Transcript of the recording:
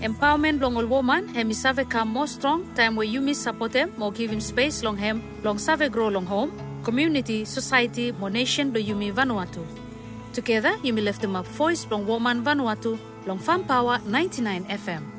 Empowerment long all woman, hemi save come more strong, time where you miss support them, more give him space long hem, long save grow long home, community, society, more nation do you me Vanuatu. Together, you may lift them up voice long woman Vanuatu, long Farm Power 99 FM.